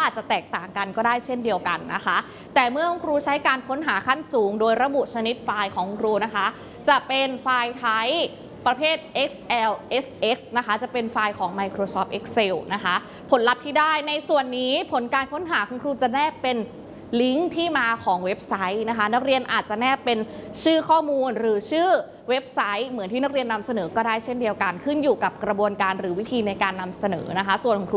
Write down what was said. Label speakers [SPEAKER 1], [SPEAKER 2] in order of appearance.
[SPEAKER 1] อาจจะแตกต่างกันก็ได้เช่นเดียวกันนะคะแต่เมื่อครูใช้การค้นหาขั้นสูงโดยระบุชนิดไฟล์ของครูนะคะจะเป็นไฟล์ type ประเภท XLSX นะคะจะเป็นไฟล์ของ Microsoft Excel นะคะผลลัพธ์ที่ได้ในส่วนนี้ผลการค้นหาคุณครูจะแนบเป็นลิงก์ที่มาของเว็บไซต์นะคะนักเรียนอาจจะแนบเป็นชื่อข้อมูลหรือชื่อเว็บไซต์เหมือนที่นักเรียนนำเสนอก็ได้เช่นเดียวกันขึ้นอยู่กับกระบวนการหรือวิธีในการนำเสนอนะคะส่วนของครู